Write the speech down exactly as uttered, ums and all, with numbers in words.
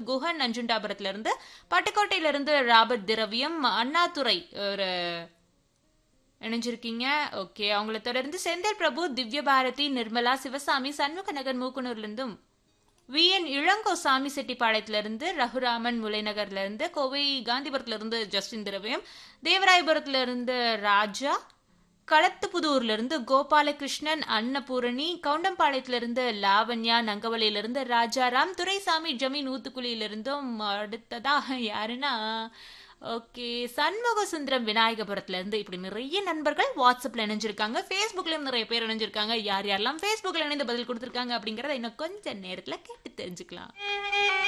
குஹன் நஞ்சுண்டாபுரத்துல இருந்து, பட்டுக்கோட்டையில இருந்து ராபர்ட் திரவியம், அண்ணாதுரை ஒரு இணைஞ்சிருக்கீங்க. ஓகே, அவங்கள தொடர்ந்து செந்தில் பிரபு, திவ்ய பாரதி, நிர்மலா, சிவசாமி, சண்முகநகர் மூக்குனூர்ல இருந்தும், வி என் இளங்கோ சாமி செட்டிப்பாளையத்துல இருந்து, ரகுராமன் முலைநகர்ல இருந்து, கோவை காந்திபுரத்துல இருந்து ஜஸ்டின் திரவியம், தேவராயபுரத்துல இருந்து ராஜா, களத்துப்புதூர்ல இருந்து கோபாலகிருஷ்ணன், அன்னபூரணி, கவுண்டம்பாளையத்துல இருந்து லாவண்யா, நங்கவலியில இருந்து ராஜாராம், துரைசாமி, ஜமீன் ஊத்துக்குழியில இருந்தும், அடுத்ததா யாருன்னா ஓகே சண்முக சுந்தரம் விநாயகபுரத்துல இருந்து. இப்படி நிறைய நண்பர்கள் வாட்ஸ்அப்ல இணைஞ்சிருக்காங்க, ஃபேஸ்புக்லயும் நிறைய பேர் இணைஞ்சிருக்காங்க. யார் யாரெல்லாம் ஃபேஸ்புக்ல இணைந்து பதில் கொடுத்திருக்காங்க அப்படிங்கறத இன்னும் கொஞ்ச நேரத்துல கேட்டு தெரிஞ்சுக்கலாம்.